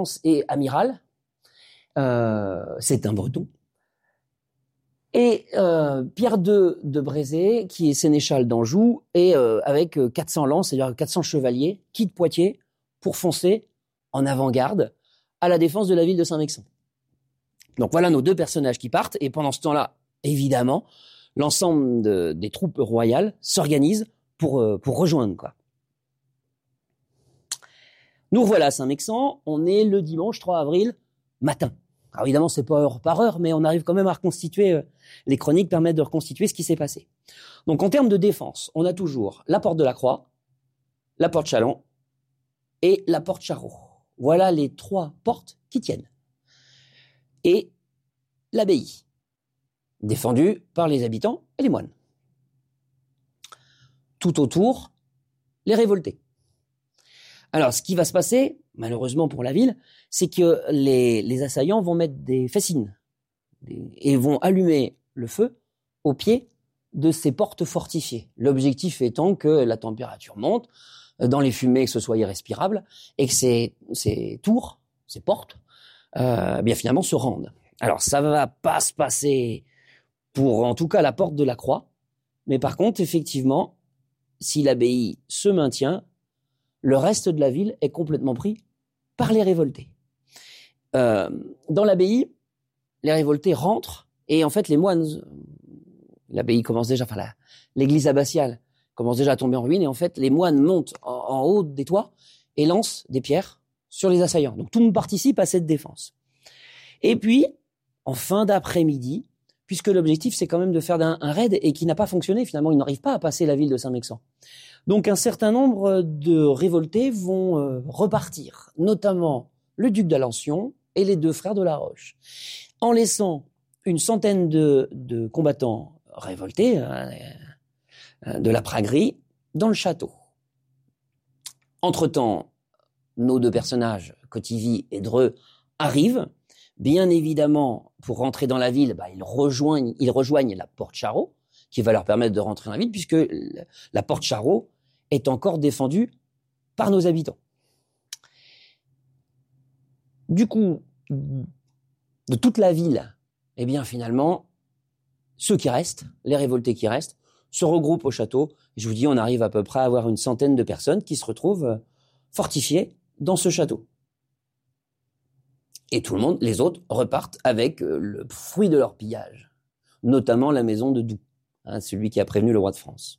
défense est amiral. C'est un Breton. Et Pierre II de Brézé, qui est sénéchal d'Anjou, et avec 400 lances, c'est-à-dire 400 chevaliers, quitte Poitiers pour foncer en avant-garde à la défense de la ville de Saint-Mexant. Donc voilà nos deux personnages qui partent, et pendant ce temps-là, évidemment, l'ensemble des troupes royales s'organisent pour rejoindre, quoi. Nous revoilà à Saint-Mexant, on est le dimanche 3 avril matin. Alors évidemment, c'est pas heure par heure, mais on arrive quand même à reconstituer, les chroniques permettent de reconstituer ce qui s'est passé. Donc en termes de défense, on a toujours la porte de la Croix, la porte Chalon et la porte Charot. Voilà les 3 portes qui tiennent. Et l'abbaye, défendue par les habitants et les moines. Tout autour, les révoltés. Alors, ce qui va se passer, malheureusement pour la ville, c'est que les assaillants vont mettre des fascines et vont allumer le feu au pied de ces portes fortifiées. L'objectif étant que la température monte, dans les fumées, que ce soit irrespirable, et que ces tours, ces portes, bien finalement se rendent. Alors, ça va pas se passer pour, en tout cas, la porte de la Croix, mais par contre, effectivement, si l'abbaye se maintient, le reste de la ville est complètement pris par les révoltés. Dans l'abbaye, les révoltés rentrent et en fait les moines, l'abbaye commence déjà, enfin l'église abbatiale commence déjà à tomber en ruine et en fait les moines montent en haut des toits et lancent des pierres sur les assaillants. Donc tout le monde participe à cette défense. Et puis, en fin d'après-midi, puisque l'objectif c'est quand même de faire un raid et qui n'a pas fonctionné, finalement ils n'arrivent pas à passer la ville de Saint-Mexant. Donc un certain nombre de révoltés vont repartir, notamment le duc d'Alençon et les 2 frères de la Roche, en laissant une centaine de combattants révoltés de la praguerie dans le château. Entre-temps, nos 2 personnages, Cotivy et Dreux, arrivent. Bien évidemment, pour rentrer dans la ville, ils rejoignent la porte Charot, qui va leur permettre de rentrer dans la ville, puisque la porte Charot est encore défendue par nos habitants. Du coup, de toute la ville, eh bien finalement, ceux qui restent, les révoltés qui restent, se regroupent au château. Je vous dis, on arrive à peu près à avoir une centaine de personnes qui se retrouvent fortifiées dans ce château. Et tout le monde, les autres, repartent avec le fruit de leur pillage, notamment la maison de Doux, celui qui a prévenu le roi de France.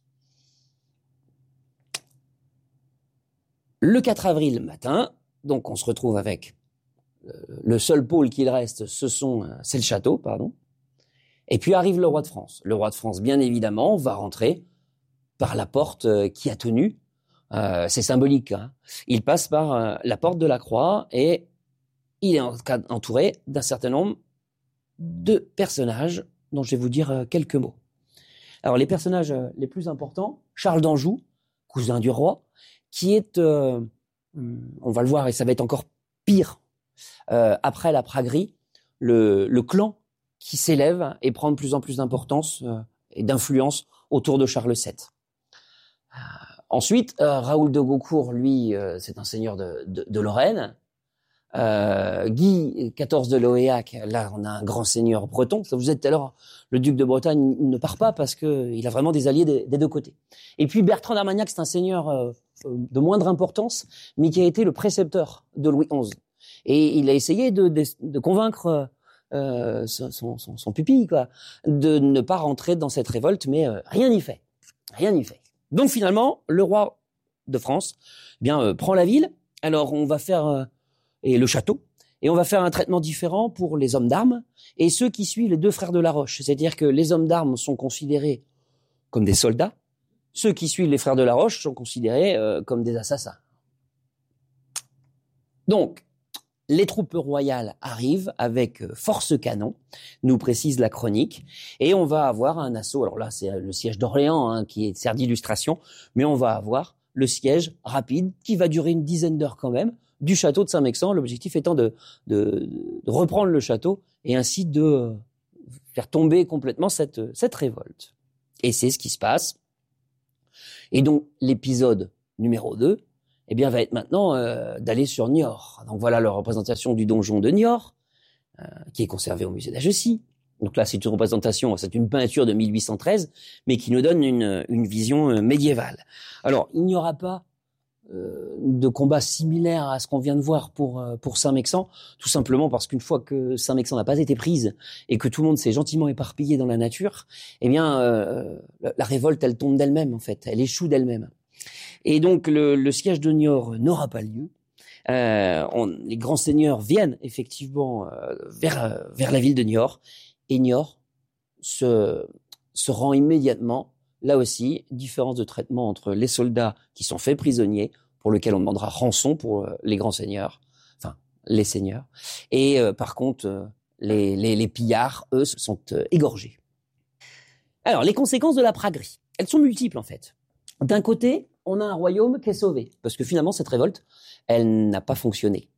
Le 4 avril matin, donc on se retrouve avec le seul pôle qu'il reste, c'est le château, pardon. Et puis arrive le roi de France. Le roi de France, bien évidemment, va rentrer par la porte qui a tenu. C'est symbolique, hein. Il passe par la porte de la Croix et il est entouré d'un certain nombre de personnages dont je vais vous dire quelques mots. Alors les personnages les plus importants, Charles d'Anjou, cousin du roi, qui est, on va le voir et ça va être encore pire, après la praguerie, le clan qui s'élève et prend de plus en plus d'importance et d'influence autour de Charles VII. Ensuite, Raoul de Gaucourt, lui, c'est un seigneur de Lorraine. Guy XIV de Loéac, là on a un grand seigneur breton. Ça vous êtes tout à l'heure, le duc de Bretagne il ne part pas parce que il a vraiment des alliés des 2 côtés. Et puis Bertrand d'Armagnac, c'est un seigneur de moindre importance, mais qui a été le précepteur de Louis XI. Et il a essayé de convaincre son pupille, quoi, de ne pas rentrer dans cette révolte, mais rien n'y fait. Rien n'y fait. Donc finalement, le roi de France, prend la ville. Alors on va faire et le château, et on va faire un traitement différent pour les hommes d'armes et ceux qui suivent les 2 frères de la Roche. C'est-à-dire que les hommes d'armes sont considérés comme des soldats, ceux qui suivent les frères de la Roche sont considérés comme des assassins. Donc, les troupes royales arrivent avec force canon, nous précise la chronique, et on va avoir un assaut. Alors là, c'est le siège d'Orléans qui sert d'illustration, mais on va avoir le siège rapide qui va durer une dizaine d'heures quand même, du château de Saint-Mexant, l'objectif étant de reprendre le château et ainsi de faire tomber complètement cette révolte. Et c'est ce qui se passe. Et donc, l'épisode numéro 2, eh bien, va être maintenant d'aller sur Niort. Donc voilà la représentation du donjon de Niort, qui est conservée au musée d'Agésie. Donc là, c'est une représentation, c'est une peinture de 1813, mais qui nous donne une vision médiévale. Alors, il n'y aura pas de combat similaire à ce qu'on vient de voir pour Saint-Mexant, tout simplement parce qu'une fois que Saint-Mexant n'a pas été prise et que tout le monde s'est gentiment éparpillé dans la nature, eh bien, la révolte, elle tombe d'elle-même, en fait. Elle échoue d'elle-même. Et donc, le siège de Niort n'aura pas lieu. Les grands seigneurs viennent effectivement vers la ville de Niort, et Niort se rend immédiatement. Là aussi, différence de traitement entre les soldats qui sont faits prisonniers, pour lesquels on demandera rançon pour les grands seigneurs, enfin les seigneurs, et par contre les pillards, eux, sont égorgés. Alors, les conséquences de la praguerie, elles sont multiples en fait. D'un côté, on a un royaume qui est sauvé, parce que finalement cette révolte, elle n'a pas fonctionné.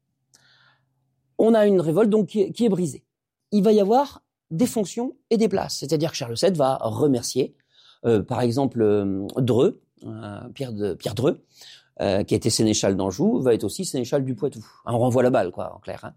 On a une révolte donc qui est brisée. Il va y avoir des fonctions et des places, c'est-à-dire que Charles VII va remercier par exemple, Dreux, Pierre Dreux, qui était sénéchal d'Anjou, va être aussi sénéchal du Poitou. On renvoie la balle, quoi, en clair.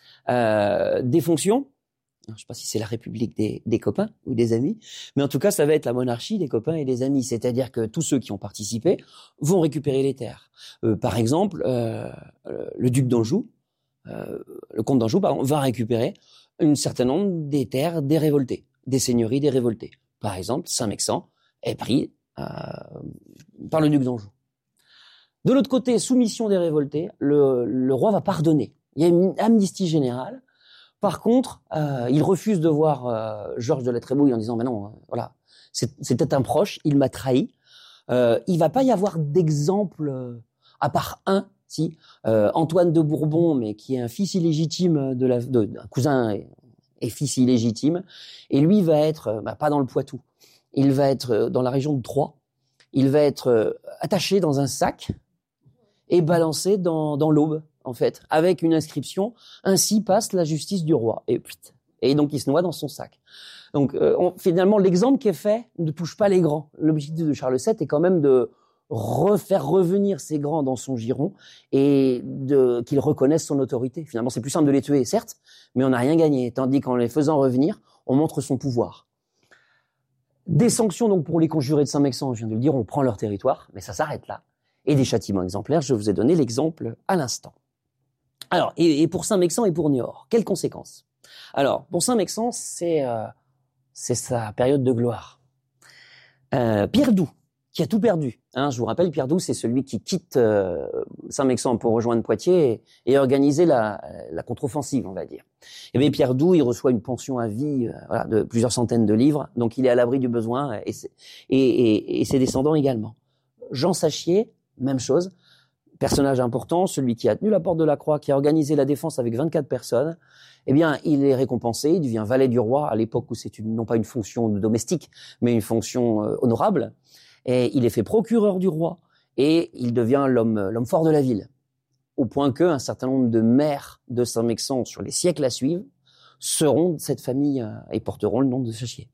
Des fonctions, je ne sais pas si c'est la République des copains ou des amis, mais en tout cas, ça va être la monarchie des copains et des amis. C'est-à-dire que tous ceux qui ont participé vont récupérer les terres. Par exemple, le duc d'Anjou, le comte d'Anjou, va récupérer un certain nombre des terres des révoltés, des seigneuries des révoltés. Par exemple, Saint-Mexant est pris par le duc d'Anjou. De l'autre côté, soumission des révoltés, le roi va pardonner. Il y a une amnistie générale. Par contre, il refuse de voir Georges de la Trémouille en disant « Mais non, voilà, c'était un proche, il m'a trahi ». Il va pas y avoir d'exemple, à part un, si, Antoine de Bourbon, mais qui est un fils illégitime d'un cousin et fils illégitime, et lui va être, pas dans le Poitou, il va être dans la région de Troyes, il va être attaché dans un sac et balancé dans l'Aube, en fait, avec une inscription « Ainsi passe la justice du roi ». Et donc il se noie dans son sac. Donc finalement, l'exemple qui est fait ne touche pas les grands. L'objectif de Charles VII est quand même de faire revenir ces grands dans son giron et qu'ils reconnaissent son autorité. Finalement, c'est plus simple de les tuer, certes, mais on n'a rien gagné. Tandis qu'en les faisant revenir, on montre son pouvoir. Des sanctions donc pour les conjurés de Saint-Mexant, je viens de le dire, on prend leur territoire, mais ça s'arrête là. Et des châtiments exemplaires, je vous ai donné l'exemple à l'instant. Alors, et pour Saint-Mexant et pour Niort, quelles conséquences? Alors, pour Saint-Mexant, c'est sa période de gloire. Pierre Doux, qui a tout perdu. Je vous rappelle, Pierre Doux, c'est celui qui quitte Saint-Mexant pour rejoindre Poitiers et organiser la contre-offensive, on va dire. Et bien Pierre Doux, il reçoit une pension à vie de plusieurs centaines de livres, donc il est à l'abri du besoin, et ses descendants également. Jean Sachier, même chose, personnage important, celui qui a tenu la porte de la Croix, qui a organisé la défense avec 24 personnes, eh bien, il est récompensé, il devient valet du roi, à l'époque où c'est non pas une fonction domestique, mais une fonction honorable. Et il est fait procureur du roi et il devient l'homme fort de la ville, au point qu'un certain nombre de maires de Saint-Mexant sur les siècles à suivre seront de cette famille et porteront le nom de Sachier.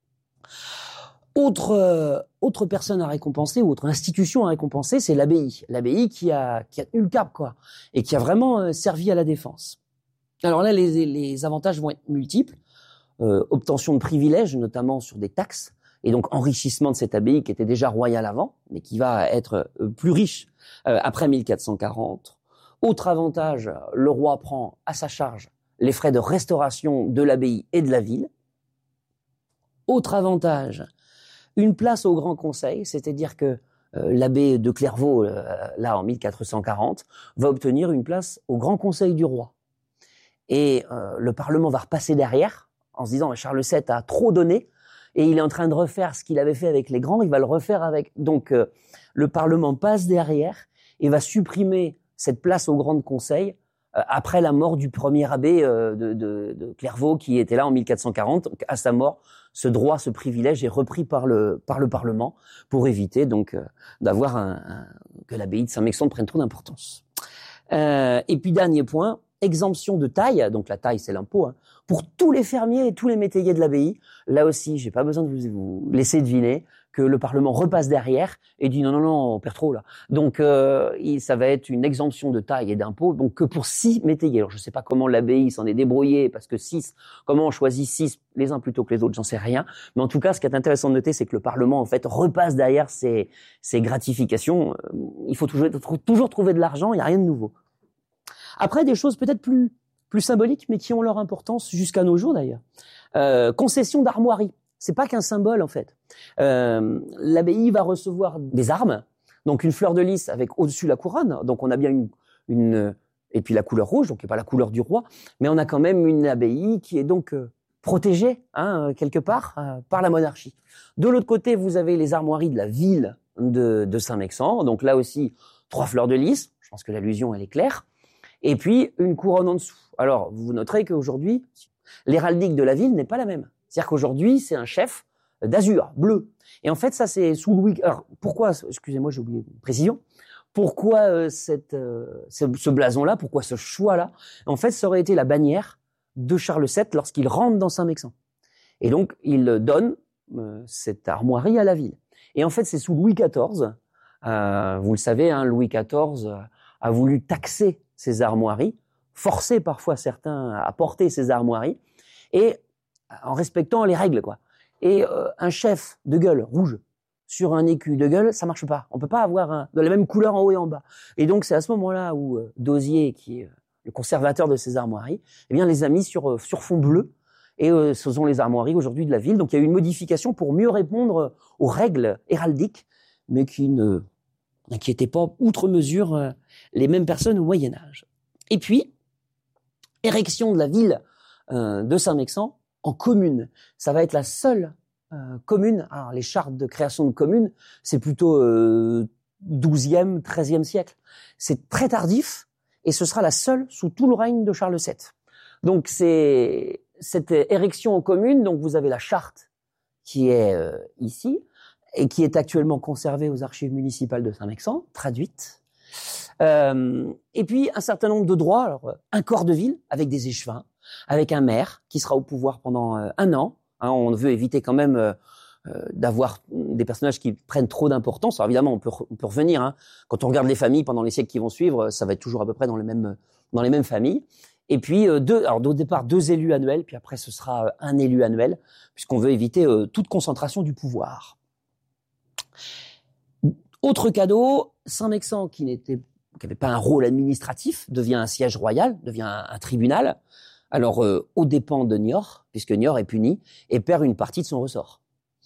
Autre personne à récompenser, ou autre institution à récompenser, c'est l'abbaye. L'abbaye qui a tenu le cap, quoi, et qui a vraiment servi à la défense. Alors là, les avantages vont être multiples. Obtention de privilèges, notamment sur des taxes, et donc enrichissement de cette abbaye qui était déjà royale avant, mais qui va être plus riche après 1440. Autre avantage, le roi prend à sa charge les frais de restauration de l'abbaye et de la ville. Autre avantage, une place au Grand Conseil, c'est-à-dire que l'abbé de Clairvaux, là en 1440, va obtenir une place au Grand Conseil du roi. Et le Parlement va repasser derrière, en se disant Charles VII a trop donné, et il est en train de refaire ce qu'il avait fait avec les grands, il va le refaire avec... Donc le Parlement passe derrière et va supprimer cette place au Grand Conseil après la mort du premier abbé de Clairvaux qui était là en 1440. Donc, à sa mort, ce droit, ce privilège est repris par le Parlement pour éviter donc d'avoir que l'abbaye de Saint-Mexant prenne trop d'importance. Et puis dernier point, exemption de taille, donc la taille c'est l'impôt, hein, pour tous les fermiers et tous les métayers de l'abbaye. Là aussi, j'ai pas besoin de vous laisser deviner que le Parlement repasse derrière et dit non, on perd trop là. Donc ça va être une exemption de taille et d'impôt, donc que pour 6 métayers. Alors je sais pas comment l'abbaye s'en est débrouillée, parce que 6, comment on choisit 6 les uns plutôt que les autres, j'en sais rien. Mais en tout cas, ce qui est intéressant de noter, c'est que le Parlement en fait repasse derrière ces gratifications. Il faut toujours trouver de l'argent, il n'y a rien de nouveau. Après, des choses peut-être plus symboliques, mais qui ont leur importance jusqu'à nos jours d'ailleurs. Concession d'armoiries. C'est pas qu'un symbole en fait. L'abbaye va recevoir des armes, donc une fleur de lys avec au-dessus la couronne. Donc on a bien une et puis la couleur rouge, donc qui n'est pas la couleur du roi, mais on a quand même une abbaye qui est donc protégée quelque part par la monarchie. De l'autre côté, vous avez les armoiries de la ville de Saint-Mexant. Donc là aussi, 3 fleurs de lys. Je pense que l'allusion elle est claire. Et puis une couronne en dessous. Alors vous noterez qu'aujourd'hui, l'héraldique de la ville n'est pas la même. C'est-à-dire qu'aujourd'hui, c'est un chef d'azur, bleu. Et en fait, ça, c'est sous Louis... Alors, pourquoi, excusez-moi, j'ai oublié une précision, pourquoi ce blason-là, pourquoi ce choix-là? En fait, ça aurait été la bannière de Charles VII lorsqu'il rentre dans Saint-Mexant. Et donc, il donne cette armoirie à la ville. Et en fait, c'est sous Louis XIV, vous le savez, Louis XIV a voulu taxer ces armoiries, forcer parfois certains à porter ces armoiries, et en respectant les règles, quoi. Et un chef de gueule rouge sur un écu de gueule, ça marche pas. On peut pas avoir de la même couleur en haut et en bas. Et donc c'est à ce moment-là où Dosier, qui est le conservateur de ces armoiries, eh bien les a mis sur fond bleu. Et ce sont les armoiries aujourd'hui de la ville. Donc il y a eu une modification pour mieux répondre aux règles héraldiques, mais qui n'inquiétaient pas outre mesure les mêmes personnes au Moyen Âge. Et puis érection de la ville de Saint-Mexant en commune. Ça va être la seule commune. Alors, les chartes de création de communes, c'est plutôt 12e, 13e siècle. C'est très tardif et ce sera la seule sous tout le règne de Charles VII. Donc, c'est cette érection en commune. Donc, vous avez la charte qui est ici et qui est actuellement conservée aux archives municipales de Saint-Mexant, traduite. Et puis, un certain nombre de droits. Alors, un corps de ville avec des échevins, avec un maire qui sera au pouvoir pendant 1 an. On veut éviter quand même d'avoir des personnages qui prennent trop d'importance. Alors évidemment, on peut revenir. Quand on regarde les familles pendant les siècles qui vont suivre, ça va être toujours à peu près dans les mêmes familles. Et puis au départ 2 élus annuels, puis après ce sera 1 élu annuel, puisqu'on veut éviter toute concentration du pouvoir. Autre cadeau, Saint-Mexant qui n'avait pas un rôle administratif, devient un siège royal, devient un tribunal. Alors, aux dépens de Niort, puisque Niort est puni, et perd une partie de son ressort.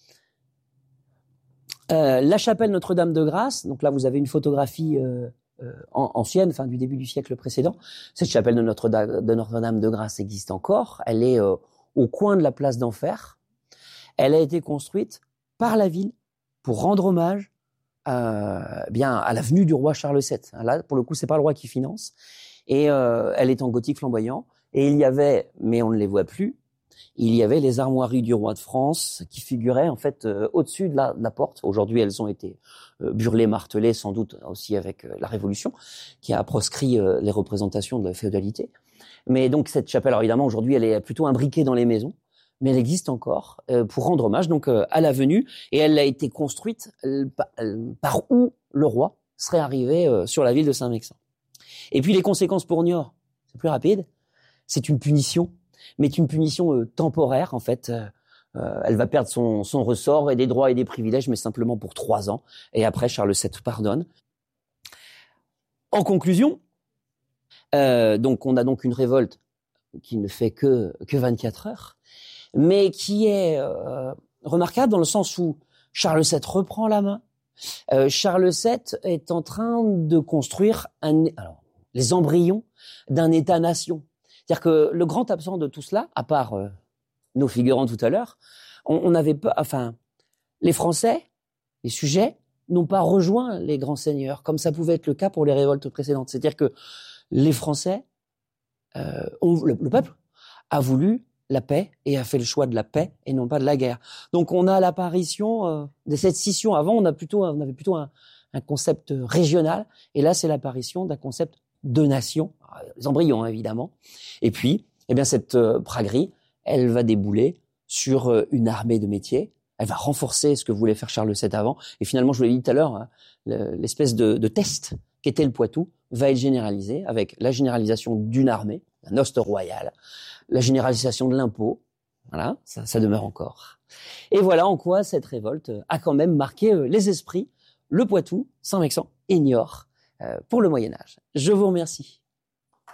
La chapelle Notre-Dame-de-Grâce, donc là vous avez une photographie ancienne, du début du siècle précédent. Cette chapelle de Notre-Dame-de-Grâce existe encore. Elle est au coin de la place d'Enfer. Elle a été construite par la ville pour rendre hommage à la venue du roi Charles VII. Là, pour le coup, c'est pas le roi qui finance. Et elle est en gothique flamboyant. Et il y avait, mais on ne les voit plus, il y avait les armoiries du roi de France qui figuraient en fait au-dessus de la porte. Aujourd'hui, elles ont été burlées, martelées, sans doute aussi avec la Révolution, qui a proscrit les représentations de la féodalité. Mais donc cette chapelle, alors évidemment, aujourd'hui, elle est plutôt imbriquée dans les maisons, mais elle existe encore pour rendre hommage donc à la venue. Et elle a été construite par où le roi serait arrivé sur la ville de Saint-Mexant. Et puis les conséquences pour Niort, c'est plus rapide. C'est une punition, mais une punition temporaire en fait. Elle va perdre son ressort et des droits et des privilèges, mais simplement pour 3 ans. Et après, Charles VII pardonne. En conclusion, donc on a donc une révolte qui ne fait que 24 heures, mais qui est remarquable dans le sens où Charles VII reprend la main. Charles VII est en train de construire les embryons d'un État-nation. C'est-à-dire que le grand absent de tout cela, à part nos figurants tout à l'heure, on n'avait pas, les Français, les sujets, n'ont pas rejoint les grands seigneurs, comme ça pouvait être le cas pour les révoltes précédentes. C'est-à-dire que les Français, le peuple, a voulu la paix et a fait le choix de la paix et non pas de la guerre. Donc on a l'apparition de cette scission. Avant, on avait plutôt un concept régional, et là c'est l'apparition d'un concept de nation. les embryons hein, évidemment. Et puis, eh bien cette praguerie, elle va débouler sur une armée de métiers. Elle va renforcer ce que voulait faire Charles VII avant. Et finalement, je vous l'ai dit tout à l'heure, hein, l'espèce de test qu'était le Poitou va être généralisé avec la généralisation d'une armée, un ost royal, la généralisation de l'impôt. Voilà, ça demeure encore. Et voilà en quoi cette révolte a quand même marqué les esprits, le Poitou, Saint-Mexan et Niort pour le Moyen-Âge. Je vous remercie.